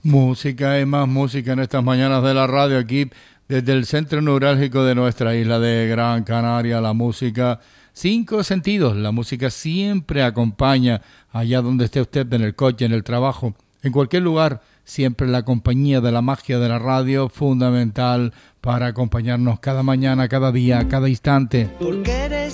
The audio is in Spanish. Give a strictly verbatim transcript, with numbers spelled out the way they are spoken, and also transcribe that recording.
Música y más música en estas mañanas de la radio aquí desde el centro neurálgico de nuestra isla de Gran Canaria. La música, cinco sentidos, la música siempre acompaña allá donde esté usted, en el coche, en el trabajo, en cualquier lugar. Siempre la compañía de la magia de la radio, fundamental para acompañarnos cada mañana, cada día, cada instante. Porque eres